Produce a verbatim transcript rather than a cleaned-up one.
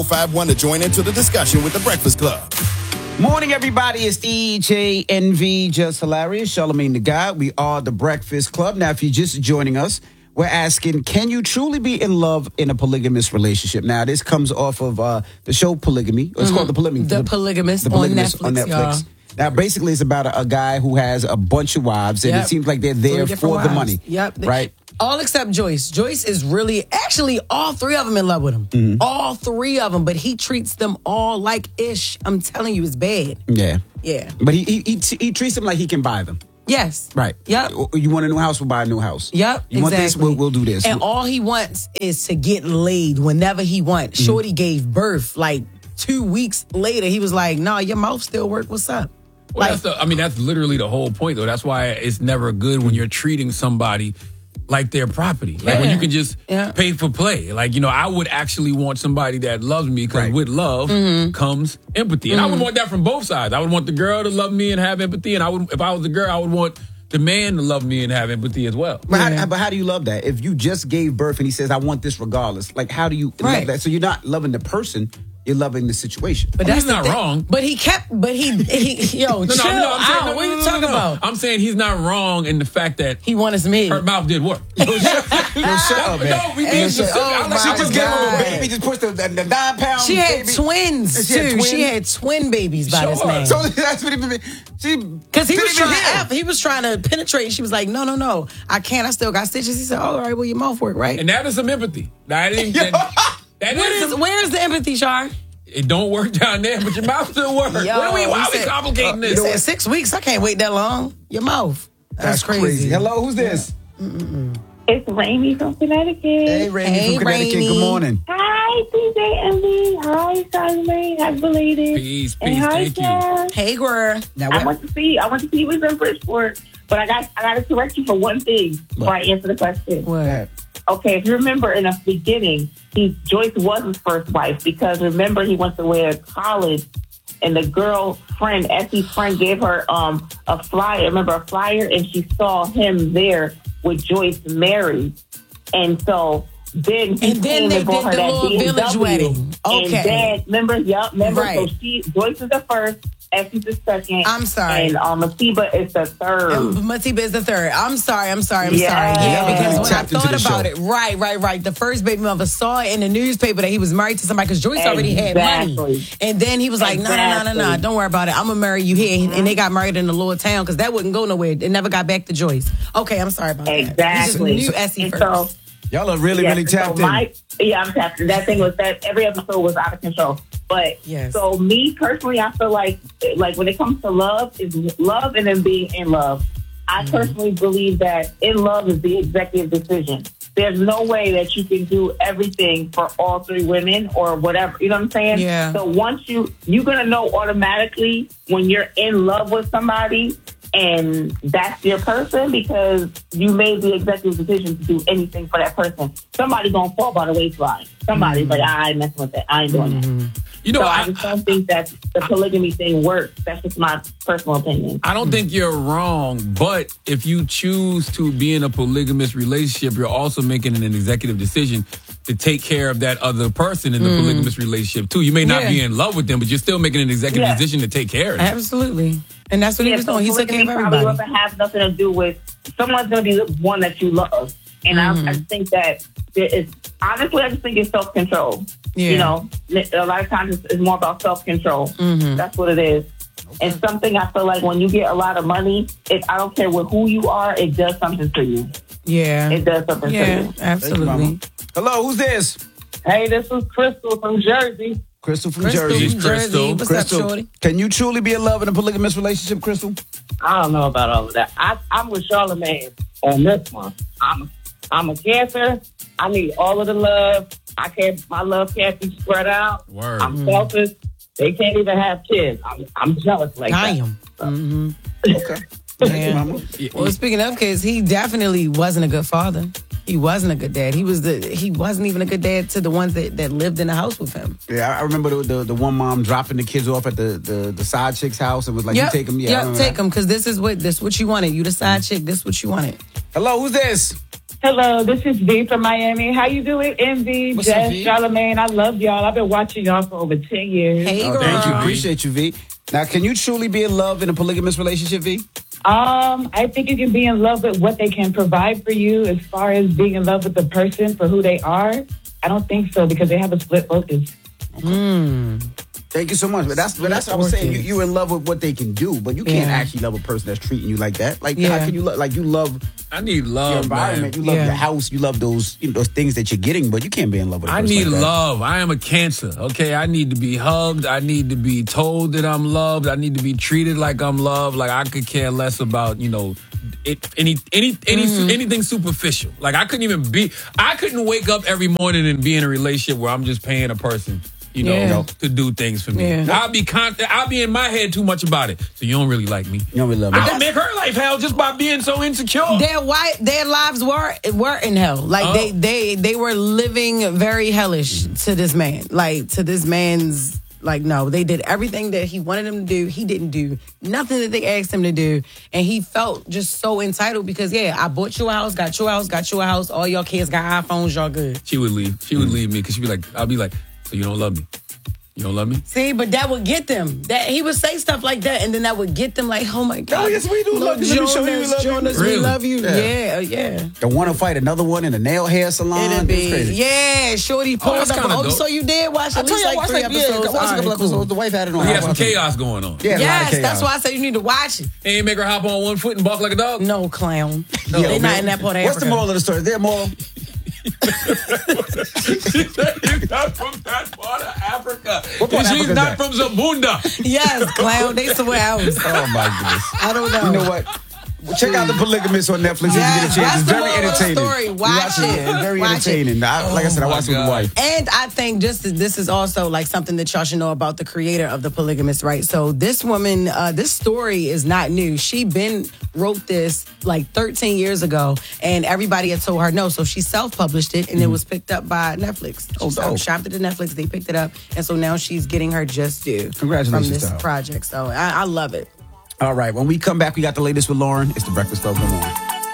five one to join into the discussion with the Breakfast Club. Morning, everybody. It's D J N V, Just Hilarious, Charlamagne the God. We are the Breakfast Club. Now, if you're just joining us, we're asking, can you truly be in love in a polygamous relationship? Now, this comes off of uh, the show Polygamy. It's mm-hmm. called The Polygamy. The, the Polygamist, the Polygamist on Netflix, on Netflix. y'all. Now, basically, it's about a, a guy who has a bunch of wives, and yep. it seems like they're there for wives. the money. Yep. Right? All except Joyce. Joyce is really, actually, all three of them in love with him. Mm-hmm. All three of them, but he treats them all like ish. I'm telling you, it's bad. Yeah. Yeah. But he he, he, he treats them like he can buy them. Yes. Right. Yep. You want a new house, we'll buy a new house. Yep. You want exactly. this, we'll, we'll do this. And all he wants is to get laid whenever he wants. Mm-hmm. Shorty gave birth like two weeks later. He was like, nah, your mouth still work. What's up? Well, like, that's the, I mean, that's literally the whole point, though. That's why it's never good when you're treating somebody like their property. Like yeah. when you can just yeah. pay for play. Like, you know, I would actually want somebody that loves me because right. with love mm-hmm. comes empathy. And mm-hmm. I would want that from both sides. I would want the girl to love me and have empathy. And I would, if I was a girl, I would want the man to love me and have empathy as well. But, yeah. how, but how do you love that? If you just gave birth and he says, I want this regardless, like how do you right. love that? So you're not loving the person, you're loving the situation. But I mean, that's he's not thing. wrong. But he kept, but he, he yo, No, chill no, no, I'm saying, out. no, What are no, you no, talking no, no. about? I'm saying he's not wrong in the fact that He wanted me. her mouth did work. No, shut up, man. No, we being Hey, specific. oh I'm my like, She I'm just just gave God. him a baby, just pushed the, the, the nine pound She had baby. twins She had too. twins? She had twin babies by Sure. this man. So that's what it She Because he didn't was even trying, hear. to, he was trying to penetrate. She was like, "No, no, no, I can't. I still got stitches." He said, "Oh, all right, well, your mouth work, right?" And that is some empathy. That is, that, that Where is is some, where's the empathy, Char? it don't work down there, but your mouth still works. Yo, what are we, why he are we said- complicating He this? said six weeks. I can't wait that long. Your mouth. That's, crazy. Hello, who's this? It's Rainy from Connecticut. Hey, Rainy Hey, from Connecticut. Rainy. Good morning. Hi, D J M V. Hi, Charlamagne. Happy belated. Peace, And peace, hi, thank you. Jazz. Hey, girl. Now, I what, want to see. I want to see you was in Bridgeport, but I got I got to correct you for one thing before I answer the question. What? Okay, if you remember in the beginning, he Joyce was his first wife because remember he went to where college, and the girlfriend, Essie's friend, gave her um a flyer. Remember a flyer, and she saw him there with Joyce married, and so. Then he And then came they and bought did her the that little B M W. village wedding. Okay. And then, remember, yep, remember, Right. so she, Joyce is the first, Essie's the second. I'm sorry. And um, Masiba is the third. Um, Matiba is the third. I'm sorry. I'm sorry. I'm Yeah. sorry. Yeah, Yeah. because when I Tapped into thought the about show. it, right, right, right. The first baby mother saw it in the newspaper that he was married to somebody because Joyce already had money. Exactly. And then he was like, no, no, no, no, no. Exactly. Don't worry about it. I'm going to marry you here. And they got married in the lower town because that wouldn't go nowhere. It never got back to Joyce. Okay, I'm sorry about that. Exactly. You just knew Essie And first. so, y'all are really, yes, really tapped so in. my, yeah, I'm tapped in. That thing was that every episode was out of control. But Yes. so me personally, I feel like like when it comes to love, is love and then being in love. I Mm-hmm. personally believe that in love is the executive decision. There's no way that you can do everything for all three women or whatever. You know what I'm saying? Yeah. So once you you're gonna know automatically when you're in love with somebody and that's your person because you made the executive decision to do anything for that person. Somebody gonna fall by the wayside. Somebody's Mm-hmm. like, I ain't messing with that. I ain't doing that. You know, So I I, just don't think that the polygamy thing works. That's just my personal opinion. I don't think you're wrong, but if you choose to be in a polygamous relationship, you're also making an executive decision to take care of that other person in the polygamous relationship too. You may not Yeah. be in love with them, but you're still making an executive Yeah. decision to take care of them. Absolutely. And that's what he Yeah, was so doing. He took care polygamy of probably everybody. doesn't have nothing to do with someone's gonna be the one that you love. And Mm-hmm. I, I think that there is honestly, I just think it's self control. Yeah. You know, a lot of times it's, it's more about self control. Mm-hmm. That's what it is. And something I feel like when you get a lot of money, it, I don't care with who you are, it does something to you. Yeah. It does something to Yeah, you. Thank you, absolutely. Mama. Hello, who's this? Hey, this is Crystal from Jersey. Crystal from Crystal Jersey. from Jersey. Crystal. What's Crystal, up, shorty? can you truly be in love in a polygamous relationship, Crystal? I don't know about all of that. I, I'm with Charlamagne on this one. I'm I'm a Cancer. I need all of the love. I can't. My love can't be spread out. Word. I'm selfish. They can't even have kids. I'm, I'm jealous like I that. am. Mm-hmm. Okay. Thank you, Yeah. Mama. Well, speaking of kids, he definitely wasn't a good father. He wasn't a good dad. He was the. He wasn't even a good dad to the ones that, that lived in the house with him. Yeah, I I remember the, the the one mom dropping the kids off at the the, the side chick's house and was like, Yep. "You take them, yeah." I Yep, remember take that. them because this is what this what you wanted. You the side chick. This what you wanted. Hello, who's this? Hello, this is V from Miami. How you doing, Envy, What's up, Jess, V? Charlamagne? I love y'all. I've been watching y'all for over ten years. Hey, Oh, girl. thank you. Appreciate you, V. Now, can you truly be in love in a polygamous relationship, V? Um, I think you can be in love with what they can provide for you as far as being in love with the person for who they are. I don't think so because they have a split focus. Thank you so much. But that's but that's what I was saying. You, you're in love with what they can do, but you can't Yeah. actually love a person that's treating you like that. Like, Yeah. how can you love? Like, you love I need love, your environment, man. you love Yeah. your house, you love those you know, those things that you're getting, but you can't be in love with a I person need like that. love. I am a cancer. Okay, I need to be hugged. I need to be told that I'm loved. I need to be treated like I'm loved. Like I could care less about you know it, any any any Mm-hmm. anything superficial. Like I couldn't even be. I couldn't wake up every morning and be in a relationship where I'm just paying a person. You know, Yeah. to do things for me. Yeah. I'll be con- I'll be in my head too much about it. So you don't really like me. You don't really love me. I'll make her life hell just by being so insecure. Their wife, their lives were were in hell. Like Oh. they they they were living very hellish to this man. Like to this man's. Like no, they did everything that he wanted them to do. He didn't do nothing that they asked him to do, and he felt just so entitled because yeah, I bought you a house, got you a house, got you a house. All your kids got iPhones, y'all good. She would leave. She would leave me because she'd be like, I'll be like, so you don't love me? You don't love me? See, but that would get them. That he would say stuff like that, and then that would get them like, oh my god, Oh, yes, we do love you. Let me show you we love you. Jonas, we Really? love you. Yeah. Yeah, yeah. The one to fight another one in a nail hair salon. It'd It's be crazy. yeah, Shorty pulled that's up. kinda Oh, dope. so you did watch I at told least you I like watched three like, yeah, episodes. I watched a couple All right, episodes. cool. The wife had it on. He I had some watched it. chaos going on. Yeah, a lot of Yes, chaos. that's why I said you need to watch it. He ain't make her hop on one foot and bark like a dog. No, clown. Yo, They're not man. in that part of What's the Africa. moral of the story? Is there a moral? She's not from that part of Africa. What part of She's Africa is not that? from Zabunda. Yes, clown. They somewhere else. Oh my goodness. I don't know. You know what? Well, check out The Polygamist on Netflix if Yes, you get a chance. that's It's the very moral of the entertaining. story. You Watch it. It's very Watch it. entertaining. I, like I said, I Oh, my watched it with the God. wife. And I think just this is also like something that y'all should know about the creator of The Polygamist, right? So this woman, uh, this story is not new. She been wrote this like thirteen years ago, and everybody had told her no. So she self-published it, and it was picked up by Netflix. She Oh, dope. shopped it to Netflix. They picked it up, and so now she's getting her just due. Congratulations from to this her. project. So I, I love it. All right, when we come back, we got the latest with Lauren. It's The Breakfast Club. Good morning.